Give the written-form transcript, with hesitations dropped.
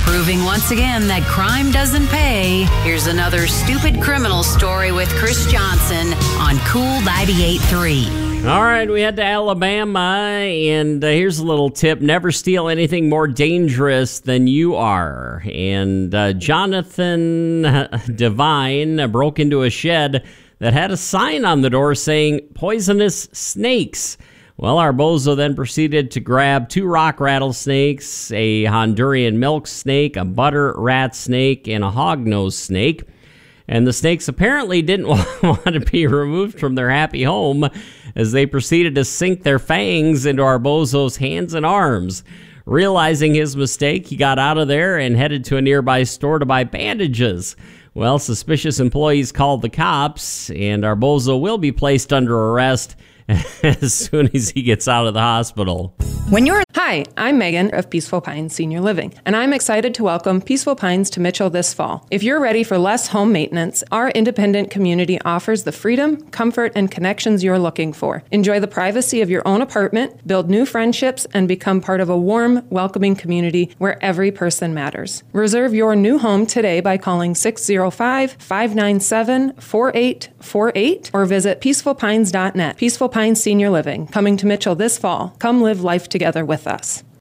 Proving once again that crime doesn't pay, here's another stupid criminal story with Chris Johnson on Cool 98.3. All right, we head to Alabama, and here's a little tip. Never steal anything more dangerous than you are. And Jonathan Devine broke into a shed that had a sign on the door saying, "Poisonous snakes." Well, our bozo then proceeded to grab 2 rock rattlesnakes, a Honduran milk snake, a butter rat snake, and a hognose snake. And the snakes apparently didn't want to be removed from their happy home as they proceeded to sink their fangs into our bozo's hands and arms. Realizing his mistake, he got out of there and headed to a nearby store to buy bandages. Well, suspicious employees called the cops, and our bozo will be placed under arrest as soon as he gets out of the hospital. Hi, I'm Megan of Peaceful Pines Senior Living, and I'm excited to welcome Peaceful Pines to Mitchell this fall. If you're ready for less home maintenance, our independent community offers the freedom, comfort, and connections you're looking for. Enjoy the privacy of your own apartment, build new friendships, and become part of a warm, welcoming community where every person matters. Reserve your new home today by calling 605-597-4848 or visit peacefulpines.net. Peaceful Pines Senior Living, coming to Mitchell this fall. Come live life together with us.